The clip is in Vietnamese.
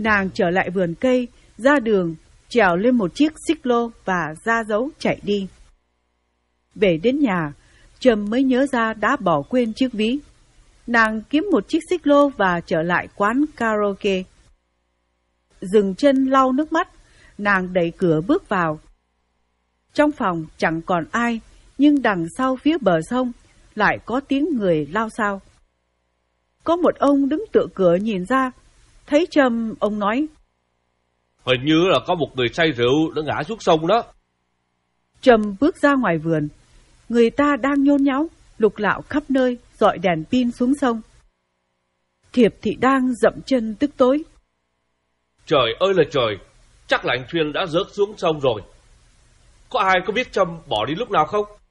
Nàng trở lại vườn cây, ra đường, trèo lên một chiếc xích lô và ra dấu chạy đi. Về đến nhà, Trâm mới nhớ ra đã bỏ quên chiếc ví. Nàng kiếm một chiếc xích lô và trở lại quán karaoke. Dừng chân lau nước mắt, nàng đẩy cửa bước vào. Trong phòng chẳng còn ai, nhưng đằng sau phía bờ sông lại có tiếng người lao xao. Có một ông đứng tựa cửa nhìn ra, thấy Trâm, ông nói: Hình như là có một người say rượu đã ngã xuống sông đó. Trâm bước ra ngoài vườn, người ta đang nhốn nháo, lục lạo khắp nơi, dọi đèn pin xuống sông. Thiệp thì đang dậm chân tức tối. Trời ơi là trời, chắc là anh Thuyên đã rớt xuống sông rồi. Có ai có biết Trâm bỏ đi lúc nào không?